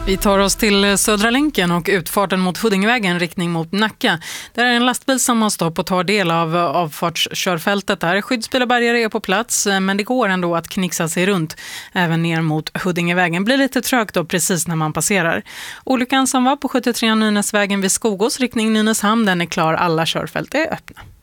Vi tar oss till Södra länken och utfarten mot Huddingevägen riktning mot Nacka. Där är en lastbil som har stopp och tar del av avfartskörfältet där. Skyddsbilar och bärgare är på plats, men det går ändå att knixa sig runt även ner mot Huddingevägen. Blir lite trögt då precis när man passerar. Olyckan som var på 73 Nynäsvägen vid Skogås riktning Nynäshamn, den är klar. Alla körfält är öppna.